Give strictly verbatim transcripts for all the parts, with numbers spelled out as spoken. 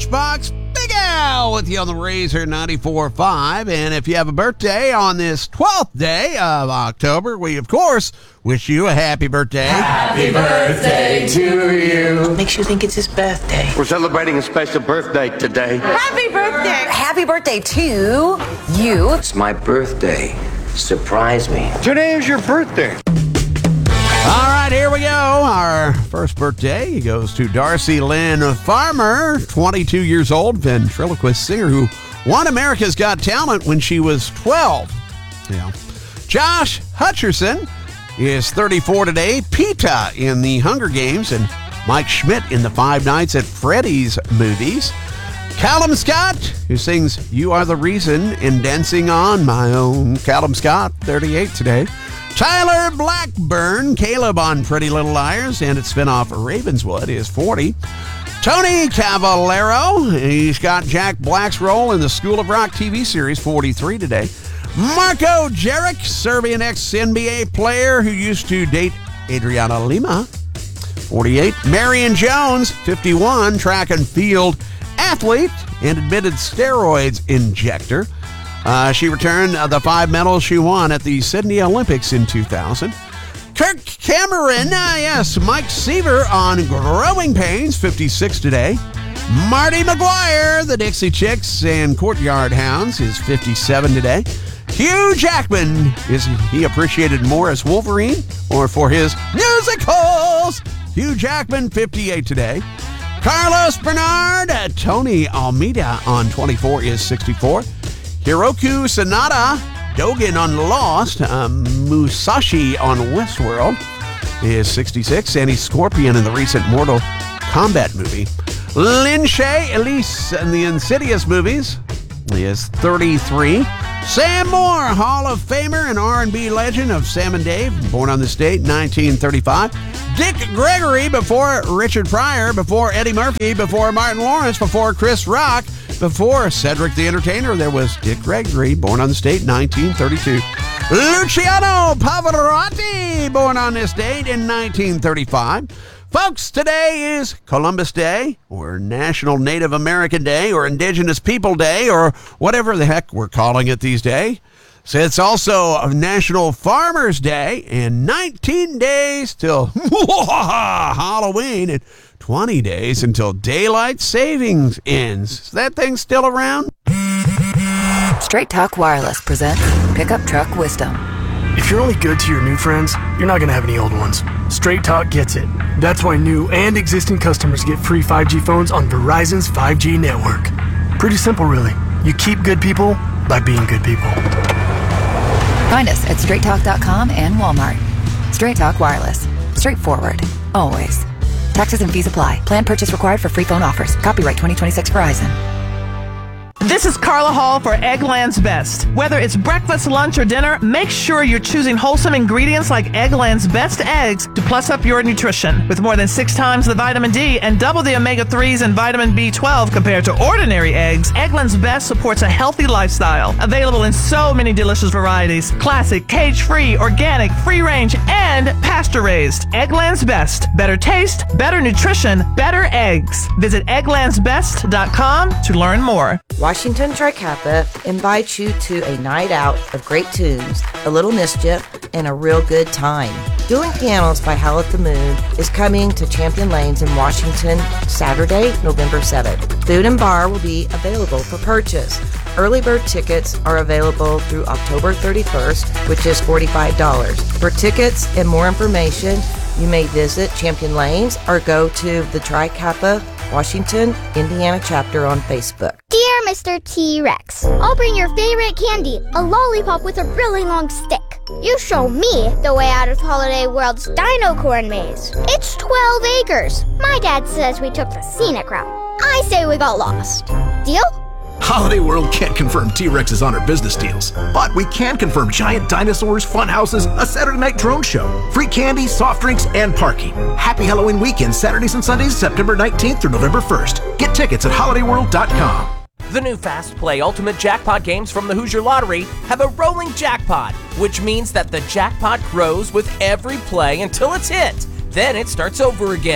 Lunchbox, Big Al with you on the Razor ninety-four point five. And if you have a birthday on this twelfth day of October, we, of course, wish you a happy birthday. Happy birthday to you. Makes you think it's his birthday. We're celebrating a special birthday today. Happy birthday. Happy birthday to you. It's my birthday. Surprise me. Today is your birthday. All right, here we go. Our first birthday goes to Darcy Lynn Farmer, twenty-two years old, ventriloquist singer who won America's Got Talent when she was twelve. Yeah. Josh Hutcherson is thirty-four today, PETA in the Hunger Games, and Mike Schmidt in the Five Nights at Freddy's movies. Callum Scott, who sings You Are the Reason in Dancing on My Own. Callum Scott, thirty-eight today. Tyler Blackburn, Caleb on Pretty Little Liars, and its spinoff Ravenswood is forty. Tony Cavallero, he's got Jack Black's role in the School of Rock T V series, forty-three today. Marko Jeric, Serbian ex-N B A player who used to date Adriana Lima, forty-eight. Marion Jones, fifty-one, track and field athlete and admitted steroids injector. Uh, she returned uh, the five medals she won at the Sydney Olympics in two thousand. Kirk Cameron, uh, yes, Mike Seaver on Growing Pains, fifty-six today. Marty McGuire, the Dixie Chicks and Courtyard Hounds, is fifty-seven today. Hugh Jackman, is he appreciated more as Wolverine or for his musicals? Hugh Jackman, fifty-eight today. Carlos Bernard, uh, Tony Almeida on twenty-four is sixty-four. Hiroku Sanada, Dogen on Lost, um, Musashi on Westworld is sixty-six, and he's Scorpion in the recent Mortal Kombat movie. Lin Shaye, Elise in the Insidious movies is thirty-three. Sam Moore, Hall of Famer and R and B legend of Sam and Dave, born on this date, nineteen thirty-five. Dick Gregory, before Richard Pryor, before Eddie Murphy, before Martin Lawrence, before Chris Rock, before Cedric the Entertainer, there was Dick Gregory, born on this date, nineteen thirty-two. Luciano Pavarotti, born on this date in nineteen thirty-five. Folks, today is Columbus Day, or National Native American Day, or Indigenous People Day, or whatever the heck we're calling it these days. So it's also National Farmers Day, and nineteen days till Halloween, and twenty days until daylight savings ends. Is that thing still around? Straight Talk Wireless presents Pickup Truck Wisdom. If you're only good to your new friends, you're not going to have any old ones. Straight Talk gets it. That's why new and existing customers get free five G phones on Verizon's five G network. Pretty simple, really. You keep good people by being good people. Find us at straight talk dot com and Walmart. Straight Talk Wireless. Straightforward. Always. Taxes and fees apply. Plan purchase required for free phone offers. Copyright twenty twenty-six Verizon. This is Carla Hall for Eggland's Best. Whether it's breakfast, lunch, or dinner, make sure you're choosing wholesome ingredients like Eggland's Best eggs to plus up your nutrition. With more than six times the vitamin D and double the omega threes and vitamin B twelve compared to ordinary eggs, Eggland's Best supports a healthy lifestyle. Available in so many delicious varieties: classic, cage-free, organic, free-range, and pasture-raised. Eggland's Best. Better taste, better nutrition, better eggs. Visit egglands best dot com to learn more. Washington Tri Kappa invites you to a night out of great tunes, a little mischief, and a real good time. Dueling Pianos by Howl at the Moon is coming to Champion Lanes in Washington Saturday, November seventh. Food and bar will be available for purchase. Early bird tickets are available through October thirty-first, which is forty-five dollars. For tickets and more information, you may visit Champion Lanes or go to the Tri Kappa Washington, Indiana chapter on Facebook. Dear Mister T-Rex, I'll bring your favorite candy, a lollipop with a really long stick. You show me the way out of Holiday World's Dino Corn Maze. It's twelve acres. My dad says we took the scenic route. I say we got lost. Deal? Holiday World can't confirm T-Rex's on our business deals, but we can confirm giant dinosaurs, fun houses, a Saturday night drone show, free candy, soft drinks, and parking. Happy Halloween weekend, Saturdays and Sundays, September nineteenth through November first. Get tickets at holiday world dot com. The new Fast Play Ultimate Jackpot games from the Hoosier Lottery have a rolling jackpot, which means that the jackpot grows with every play until it's hit. Then it starts over again.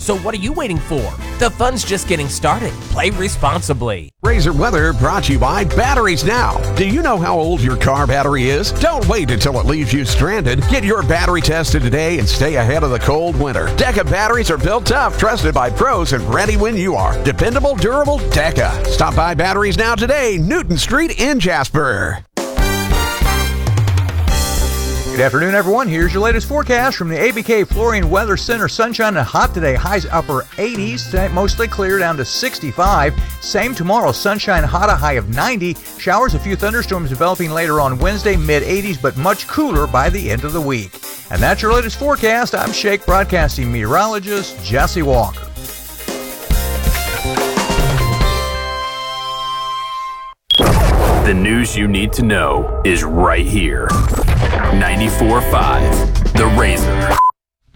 So what are you waiting for? The fun's just getting started. Play responsibly. Razor Weather brought to you by Batteries Now. Do you know how old your car battery is? Don't wait until it leaves you stranded. Get your battery tested today and stay ahead of the cold winter. Deca batteries are built tough, trusted by pros, and ready when you are. Dependable, durable Deca. Stop by Batteries Now today, Newton Street in Jasper. Good afternoon, everyone. Here's your latest forecast from the A B K Flooring Weather Center. Sunshine and hot today. Highs upper eighties. Tonight, mostly clear down to sixty-five. Same tomorrow. Sunshine hot, a high of ninety. Showers, a few thunderstorms developing later on Wednesday, mid eighties, but much cooler by the end of the week. And that's your latest forecast. I'm Shake Broadcasting meteorologist Jesse Walker. The news you need to know is right here. ninety-four point five The Razor.